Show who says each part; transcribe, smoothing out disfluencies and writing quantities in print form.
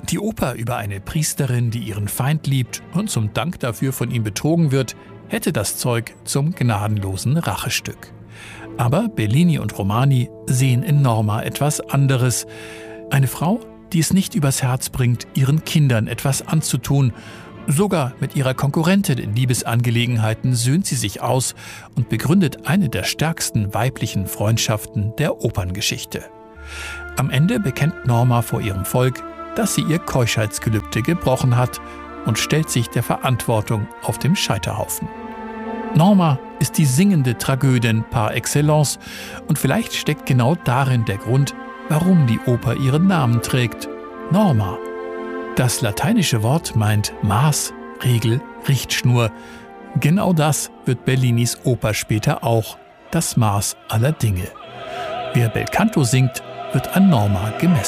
Speaker 1: Die Oper über eine Priesterin, die ihren Feind liebt und zum Dank dafür von ihm betrogen wird, hätte das Zeug zum gnadenlosen Rachestück. Aber Bellini und Romani sehen in Norma etwas anderes. Eine Frau, die es nicht übers Herz bringt, ihren Kindern etwas anzutun. Sogar mit ihrer Konkurrentin in Liebesangelegenheiten söhnt sie sich aus und begründet eine der stärksten weiblichen Freundschaften der Operngeschichte. Am Ende bekennt Norma vor ihrem Volk, dass sie ihr Keuschheitsgelübde gebrochen hat und stellt sich der Verantwortung auf dem Scheiterhaufen. Norma ist die singende Tragödin par excellence und vielleicht steckt genau darin der Grund, warum die Oper ihren Namen trägt: Norma. Das lateinische Wort meint Maß, Regel, Richtschnur. Genau das wird Bellinis Oper später auch, das Maß aller Dinge. Wer Belcanto singt, wird an Norma gemessen.